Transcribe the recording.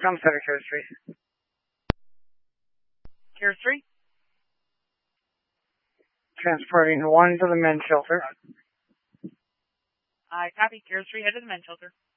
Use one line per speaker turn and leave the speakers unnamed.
Drum Center, Care 3.
Care 3?
Transporting 1 to the men's shelter.
I copy. Care 3, head to the men's shelter.